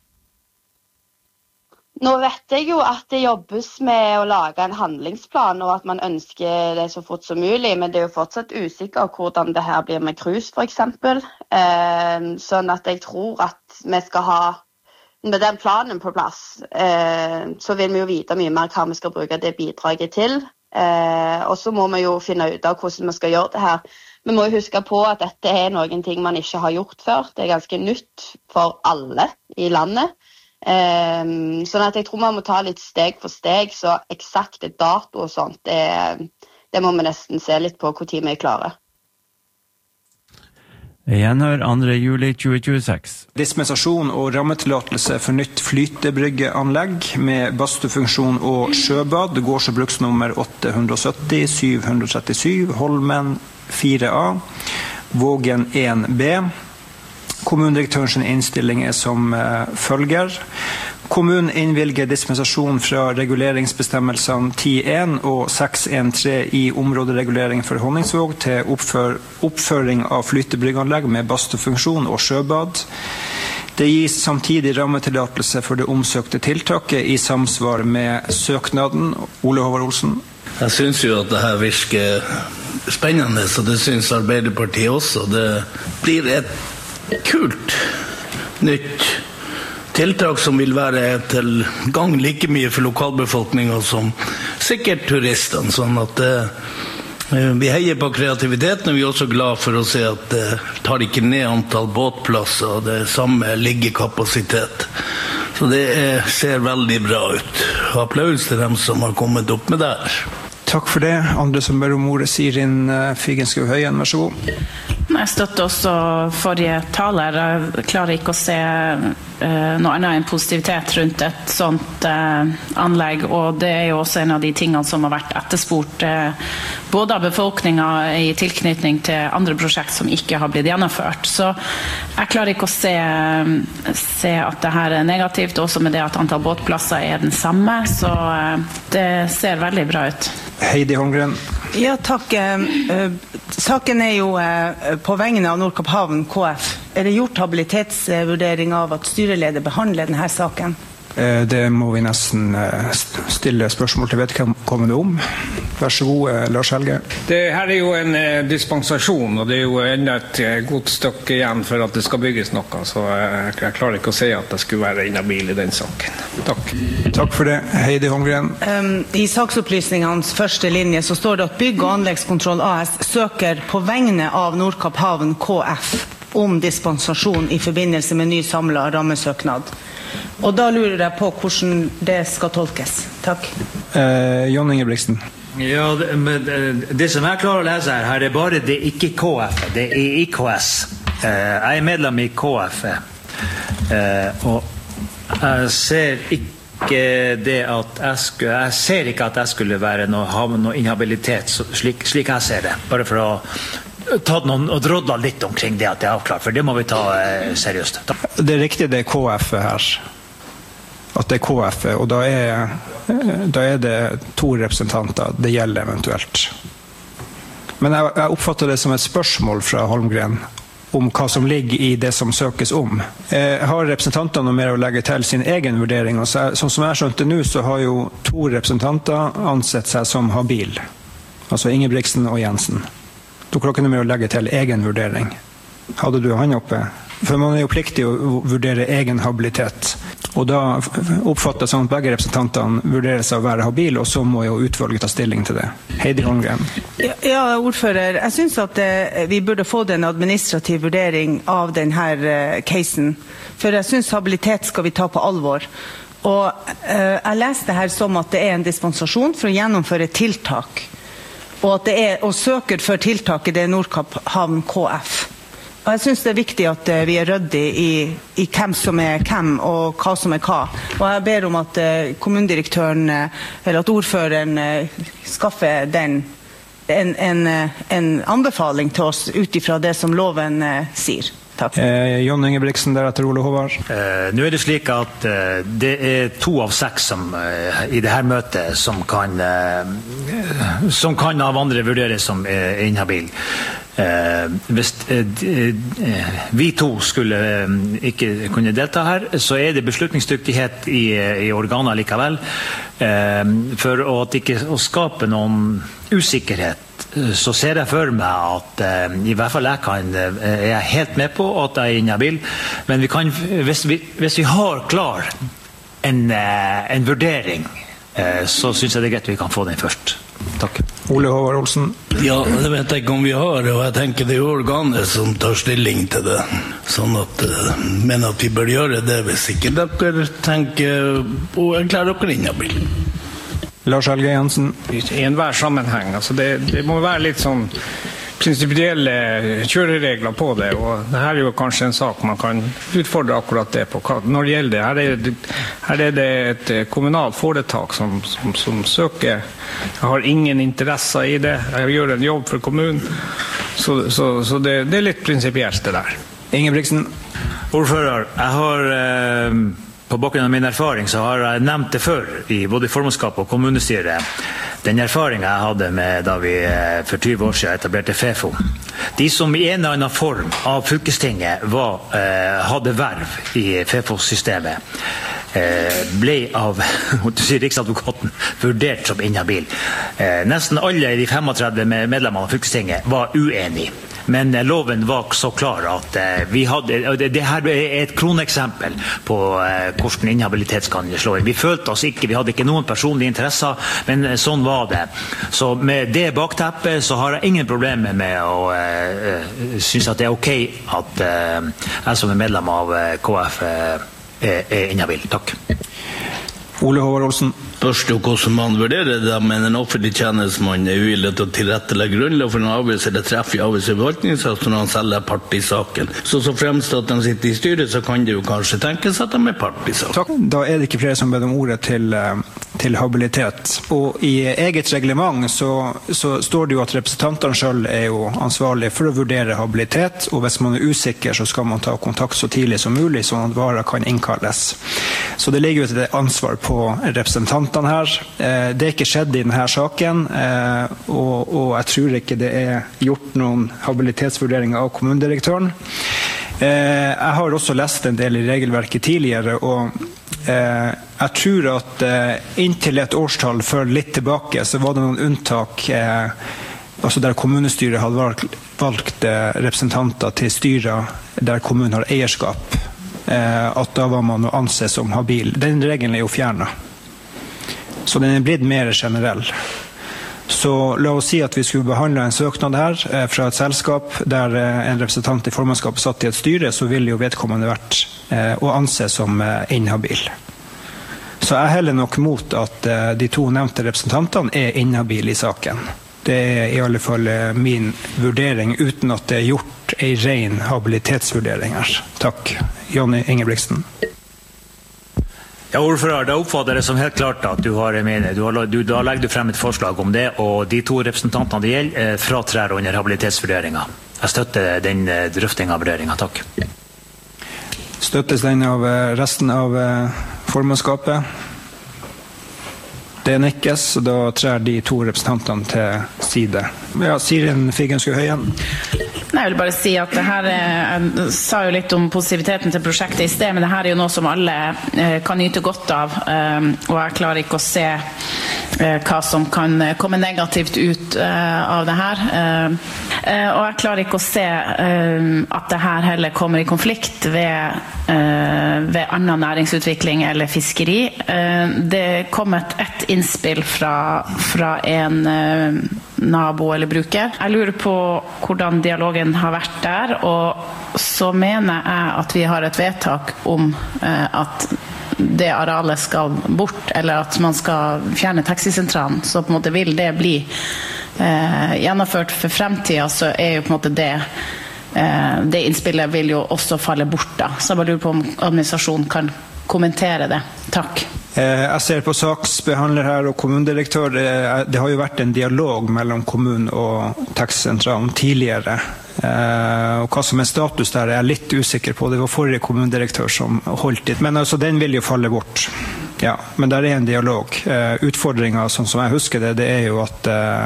Nå vet jeg jo at det jobbes med å lage en handlingsplan, og at man ønsker det så fort som mulig, men det er jo fortsatt usikker hvordan det her blir med cruise for eksempel. Sånn at jeg tror at vi skal ha, med den planen på plass, så vil vi jo vite mye mer hva vi skal bruke det bidraget til. Og så må vi jo finne ut av hvordan vi skal gjøre det her. Vi må jo huske på at dette noen ting man ikke har gjort før. Det ganske nytt for alle i landet. Sånn at jeg tror man må ta litt steg for steg, så eksakte dato og sånt, det må vi nesten se litt på hvor tid vi klarer. Gjenhør 2. juli 2026. Dispensasjon og rammetillatelse for nytt flytebryggeanlegg med badstuefunksjon og sjøbad. Gårds- og bruksnummer 870 737 Holmen 4A, Vågen 1B. Kommunedirektørens innstilling som følger. Kommunen innvilger dispensasjon fra reguleringsbestemmelsene 10.1 og 6.1.3 i områderegulering for Honningsvåg til oppføring av flytebryggeanlegg med badstuefunksjon og sjøbad. Det gis samtidig rammetillatelse for det omsøkte tiltaket i samsvar med søknaden. Ole Håvard Olsen. Jeg synes jo at det her virker spennende, så det synes Arbeiderpartiet også. Det blir et kult nytt tiltak som vil være til gang like mye for lokalbefolkningen som sikkert turistene, sånn at vi heier på kreativiteten, og vi er også glad for å se at det tar ikke ned antall båtplasser, og det er samme liggekapasitet. Så det ser veldig bra ut. Applaus til dem som har kommet opp med det her. Takk for det. Andre som ber om ordet, Sirin Figenskog Høyen, vær så god. Jeg støtter også forrige taler. Jeg klarer ikke å se noe annet enn positivitet rundt et sånt anlegg, og det er jo også en av de tingene som har vært etterspurt både av befolkningen i tilknytning til andre prosjekt som ikke har blitt gjennomført. Så jeg klarer ikke å se at det her er negativt, også med det at antall båtplasser er den samme, så det ser veldig bra ut. Heidi Holmgren. Ja, takk. Saken er jo på vegne av Nordkapp Havn KF. Er det gjort habilitetsvurdering av at styreleder behandler denne saken? Det må vi nesten stille spørsmål til vedkommende om. Vær så god, Lars Helge. Det her er jo en dispensasjon, og det er jo enda et godt stykke igjen for at det skal bygges noe, så jeg klarer ikke å si at det skulle være inhabil i den saken. Takk. Takk for det, Heidi Holmgren. I saksopplysningens første linje så står det at Bygg- og anleggskontroll AS søker på vegne av Nordkapp Havn KF om dispensasjon i forbindelse med ny samlet rammesøknad. Og da lurer jeg på hvordan det skal tolkes. Takk. Jon Ingebrigtsen. Ja, det som jeg klarer å lese her er bare det ikke KF, det er IKS. Jeg er medlem i KF, og jeg ser ikke det at jeg ser ikke at jeg skulle være ha noe inhabilitet, slik jeg ser det. Bare for å tatt noen og drodla litt omkring det at det er avklart, for det må vi ta seriøst. Det er riktig, det er KF her. At det er KF, og da er det 2 representanter det gjelder eventuelt. Men jeg oppfatter det som et spørsmål fra Holmgren om hva som ligger i det som søkes om. Har representantene noe mer å legge til sin egen vurdering? Og sånn som jeg skjønte nå, så har jo 2 representanter ansett seg som habil. Altså Ingebrigtsen og Jensen. Dere har ikke noe mer å legge til egen vurdering. Hadde du han oppe? For man er jo pliktig å vurdere egen habilitet. Og da oppfatter jeg sånn at begge representantene vurderer seg å være habil, og så må jo utvalget ta stilling til det. Heidi Holmgren. Ja, ordfører. Jeg synes at vi burde få en administrativ vurdering av denne casen. For jeg synes habilitet skal vi ta på alvor. Og jeg leste her som at det er en dispensasjon for å gjennomføre tiltak. Og at det er å søke for tiltaket det er Nordkapp Havn KF. Og jeg synes det er viktig at vi er ryddige i hvem som er hvem og hva som er hva. Og jeg ber om at kommunedirektøren, eller at ordføreren skaffer en anbefaling til oss utifra det som loven sier. Takk. Jon Ingebrigtsen, deretter Ole Håvard. Nå er det slik at det er 2 av 6 som, i dette møtet som kan av andre vurderes som inhabil. Hvis vi 2 skulle ikke kunne delta her, så er det beslutningsdyktighet i organer likevel, for at ikke å skape noen usikkerhet. Så ser jeg for meg at i hvert fall er jeg helt med på at jeg er inhabil, men vi kan, hvis vi har klar en vurdering, så synes jeg det er greit vi kan få den først. Takk. Ole Håvard Olsen. Ja, det vet jeg ikke om vi har, og jeg tenker det organet som tar stilling til det. Sånn at, men at vi bør gjøre det hvis ikke dere tenker å erklære dere inhabil. Lars Helge Jensen. I enhver sammenheng, altså det må være litt sånn prinsipielle kjøreregler på det, og det her er jo kanskje en sak man kan utfordre akkurat det på. Når det gjelder det, her er det et kommunalt foretak som søker. Jeg har ingen interesser i det. Jeg gjør en jobb for kommunen, så det er litt prinsipielt det der. Ingebrigtsen. Ordfører, jeg har på bakgrunn av min erfaring så har jeg nevnt det før i både formannskap og kommunestyret. Den erfaringen jeg hadde med da vi for 20 år siden etablerte FEFO. De som i en eller annen form av fylkestinget hadde verv i FEFO-systemet, ble av Riksadvokaten vurdert som inhabil. Nesten alle de 35 medlemmene av fylkestinget var uenige. Men loven var så klar at vi hadde, det her er et kroneksempel på hvordan inhabilitet kan slå inn. Vi følte oss ikke, vi hadde ikke noen personlige interesser, men sånn var det. Så med det bakteppet så har jeg ingen problemer med å synes at det er ok at jeg som er medlem av KF er inhabil. Takk. Ole Håvard Olsen. Først jo hvordan man vurderer det, men en offentlig tjenestemann er uvillig til å tilrettelegge grunnlag for en avgjørelse eller treffe i avgjørelse i forvaltningssaken når han selv er part i saken. Så fremst at de sitter i styret, så kan det jo kanskje tenkes at de er part i saken. Takk. Da er det ikke flere som ber om ordet til habilitet. Og i eget reglement så står det jo at representantene selv er jo ansvarlige for å vurdere habilitet, og hvis man er usikker så skal man ta kontakt så tidlig som mulig, sånn at varer kan innkalles. Så det ligger jo et ansvar på representantene her. Det er ikke skjedd i denne saken, og jeg tror ikke det er gjort noen habilitetsvurderinger av kommunedirektøren. Jeg har også lest en del i regelverket tidligere, og jeg tror at inntil et årstall før litt tilbake så var det noen unntak altså der kommunestyret hadde valgt representanter til styrer der kommunen har eierskap, at da var man å anse som habil. Den regelen er jo fjernet. Så den er blitt mer generell. Så la oss si at vi skulle behandle en søknad her fra et selskap der en representant i formannskapet satt i et styre, så ville jo vedkommende vært å anse som inhabil. Så jeg heller nok mot at de to nevnte representantene er inhabile i saken. Det er i alle fall min vurdering, uten at det er gjort en ren habilitetsvurdering her. Takk. Jonny Ingebrigtsen. Ja, ordfører, da oppfatter det som helt klart at du har mening. Da legger du frem et forslag om det, og de to representantene det gjelder fratrer under habilitetsvurderingen. Jeg støtter den drøftingen av vurderingen. Takk. Støttes den av resten av formannskapet? Det nikkes, og da trer de to representantene til side. Ja, Siren Figenskog Høyen. Nei, jeg vil bare si at det her, jeg sa jo litt om positiviteten til prosjektet i sted, men det her er jo noe som alle kan nyte godt av, og jeg klarer ikke å se hva som kan komme negativt ut av det her. Og jeg klarer ikke å se at det her heller kommer i konflikt ved annen næringsutvikling eller fiskeri. Det kom et innspill fra en nabo eller bruker. Jeg lurer på hvordan dialogen har vært der, og så mener jeg at vi har et vedtak om at det arealet skal bort, eller at man skal fjerne taxisentralen, så på en måte vil det bli gjennomført for fremtiden, så er jo på en måte det innspillet vil jo også falle bort da. Så jeg bare lurer på om administrasjonen kan kommentere det. Takk. Jeg ser på saksbehandler her og kommunedirektør. Det har jo vært en dialog mellom kommunen og taxisentralen tidligere. Og hva som er status der er jeg litt usikker på. Det var forrige kommunedirektør som holdt dit. Men altså, den vil jo falle bort. Ja, men der er en dialog. Utfordringen, sånn som jeg husker det, det er jo at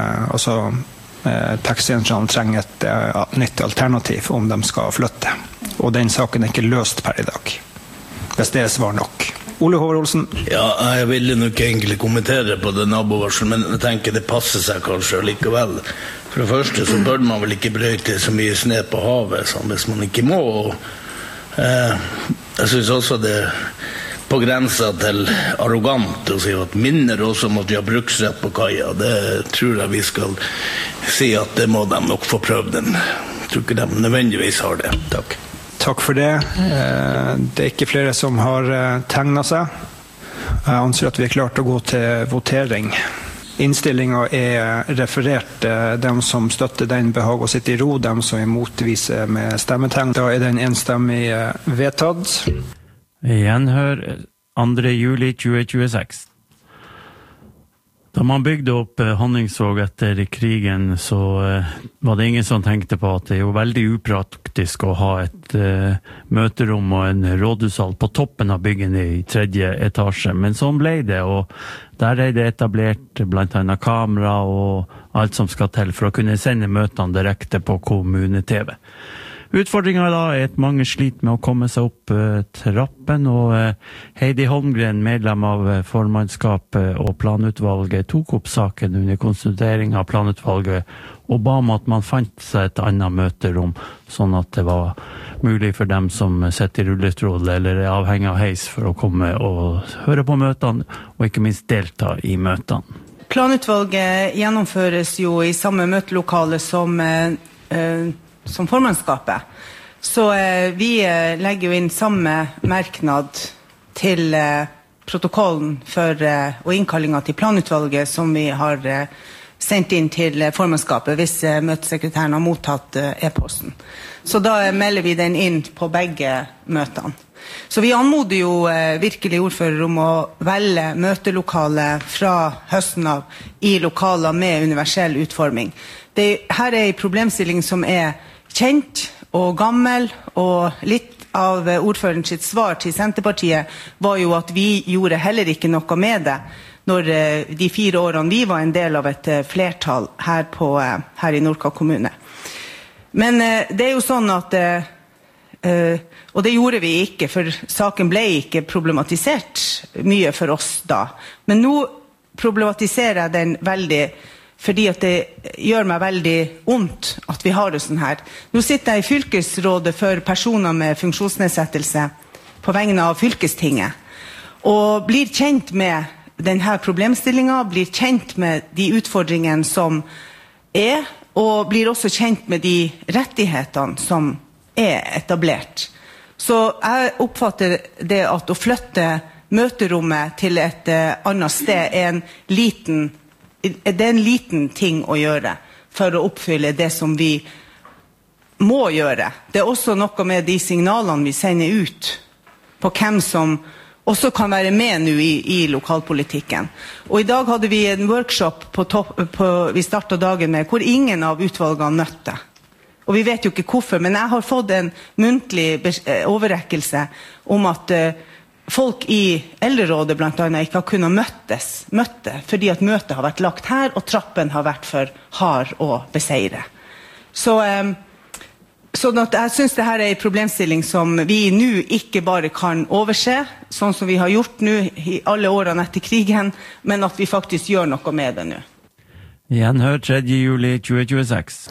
taxisentralen trenger et nytt alternativ om de skal flytte. Og den saken er ikke løst per i dag. Hvis det er svar nok. Ole Håvard Olsen. Ja, jeg ville nok egentlig kommentere på det nabovarsel, men jeg tenker det passer seg kanskje likevel. For det første så bør man vel ikke brøyte så mye sne på havet, sånn, hvis man ikke må. Jeg synes også det på grensen til arrogant å si at minner også om at de har bruksrett på kaja. Det tror jeg vi skal si at det må de nok få prøve den. Jeg tror ikke de nødvendigvis har det. Takk. Takk for det. Det ikke flere som har tegnet seg. Jeg anser at vi klart til å gå til votering. Innstillingen referert. De som støtter den behag å sitte i ro, de som motviser med stemmetegn. Da den enstemmig vedtatt. Gjenhør 2. juli 2026. Da man bygde opp Honningsvåg etter krigen, så var det ingen som tenkte på at det jo veldig upraktisk å ha et møterom og en rådhushall på toppen av byggene i 3. etasje. Men sånn ble det, og der det etablert blant annet kamera og alt som skal til for å kunne sende møtene direkte på kommune-TV. Utfordringen da at mange sliter med å komme seg opp trappen, og Heidi Holmgren, medlem av formannskapet og planutvalget, tok opp saken under konsultering av planutvalget og ba om at man fant seg et annet møterom, sånn at det var mulig for dem som sitter i rullestol eller er avhengig av heis for å komme og høre på møtene, og ikke minst delta i møtene. Planutvalget gjennomføres jo i samme møtelokale som formannskapet. Så vi legger jo inn samme merknad til protokollen og innkallingen til planutvalget som vi har sendt inn til formannskapet hvis møtesekretæren har mottatt e-posten. Så da melder vi den inn på begge møtene. Så vi anmoder jo virkelig ordfører om å velge møtelokale fra høsten av i lokaler med universell utforming. Her en problemstilling som kjent og gammel, og litt av ordførerens sitt svar til Senterpartiet var jo at vi gjorde heller ikke noe med det når de 4 årene vi var en del av et flertall her i Nordkapp kommune. Men det jo sånn at, og det gjorde vi ikke, for saken ble ikke problematisert mye for oss da. Men nå problematiserer jeg den veldig, fordi at det gjør meg veldig ondt at vi har det sånn her. Nå sitter jeg i fylkesrådet for personer med funksjonsnedsettelse på vegne av fylkestinget, og blir kjent med denne problemstillingen, blir kjent med de utfordringene som og blir også kjent med de rettighetene som etablert. Så jeg oppfatter det at å flytte møterommet til et annet sted det en liten ting å gjøre for å oppfylle det som vi må gjøre. Det også noe med de signalene vi sender ut på hvem som også kan være med nå i lokalpolitikken. Og i dag hadde vi en workshop vi startet dagen med, hvor ingen av utvalgene møtte. Og vi vet jo ikke hvorfor, men jeg har fått en muntlig overrekkelse om at folk i Eldrerådet blant annet ikke har kunnet møte, fordi at møtet har vært lagt her, og trappen har vært for hard å beseire. Sånn at jeg synes dette en problemstilling som vi nå ikke bare kan overse, sånn som vi har gjort nå i alle årene etter krigen, men at vi faktisk gjør noe med det nå. Gjenhør 3. juli 2026.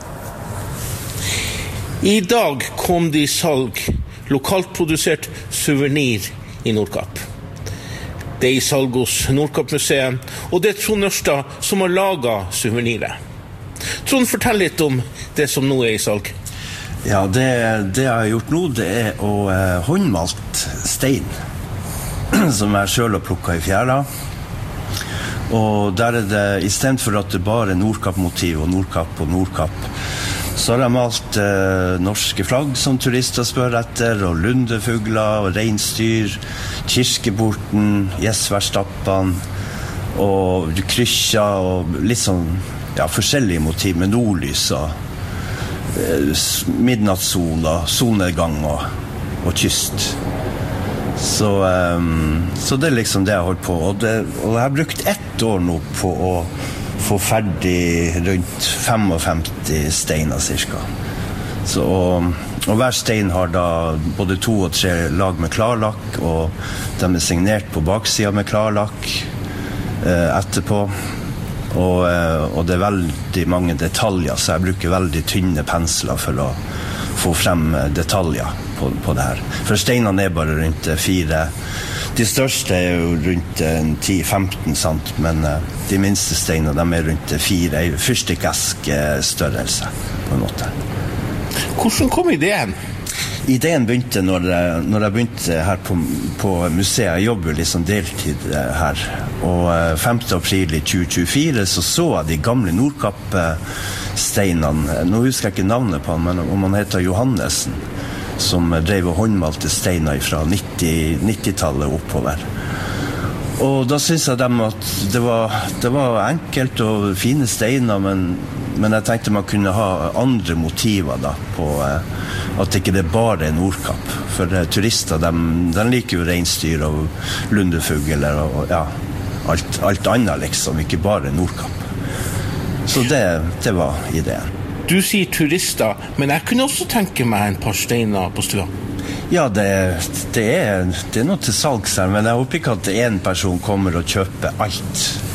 I dag kom det i salg lokalt produsert souvenir i Nordkapp. Det i salg hos Nordkapp-museet, og det Trond Ørstad som har laget souveniret. Trond, fortell litt om det som nå i salg. Ja, det jeg har gjort nå, det å håndmalt stein, som jeg selv har plukket i fjæra. Og der det, i stedet for at det bare Nordkapp-motiv og Nordkapp, så har jeg malt norske flagg som turister spør etter, og lundefugler, og reinsdyr, kirkeporten, Gjesværstappene, og krysjer, og litt sånn, forskjellige motiv med nordlys, og midnattssola, solnedgang og kyst. Så det liksom det jeg holdt på. Og jeg har brukt 1 år nå på å få ferdig rundt 55 steiner cirka. Og hver stein har da både 2 og 3 lag med klarlakk, og de signert på baksiden med klarlakk etterpå. Og det veldig mange detaljer, så jeg bruker veldig tynne pensler for å få frem detaljer på det her. For steinene bare rundt De største jo rundt 10-15 sant, men de minste steinene de rundt 4, fyrstikkesk-størrelse på en måte. Hvordan kom ideen? Ideen begynte når jeg begynte her på museet. Jeg jobber liksom deltid her. Og 5. april i 2024 så jeg de gamle Nordkapp-steinene. Nå husker jeg ikke navnet på han, men om han heter Johannesen, som drev og håndmalte steiner fra 90-tallet oppover. Og da synes jeg dem at det var enkelt og fine steiner, men jeg tenkte man kunne ha andre motiver da, på at ikke det bare Nordkapp. For turister, de liker jo reinsdyr og lundefugler og ja, alt annet liksom, ikke bare Nordkapp. Så det var ideen. Du sier turister, men jeg kunne også tenke meg en par steiner på stua. Ja, det er noe til salgs her, men jeg håper ikke at en person kommer og kjøper alt.